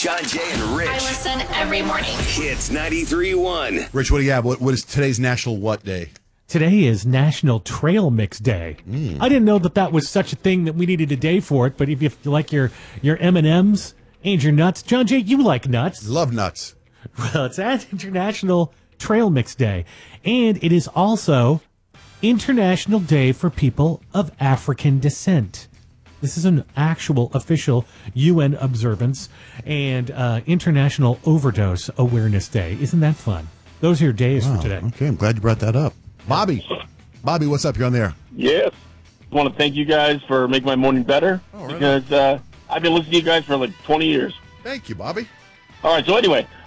John, Jay, and Rich. I listen every morning. Hits 93.1. Rich, what do you have? What is today's National What Day? Today is National Trail Mix Day. I didn't know that was such a thing that we needed a day for it, but if you like your M&Ms and your nuts, John Jay, you like nuts. Love nuts. Well, it's International Trail Mix Day. And it is also International Day for People of African Descent. This is an actual official UN observance and International Overdose Awareness Day. Isn't that fun? Those are your days for today. Okay, I'm glad you brought that up. Bobby, what's up? You're on there. Yes. I want to thank you guys for making my morning better because I've been listening to you guys for like 20 years. Thank you, Bobby. All right, so anyway,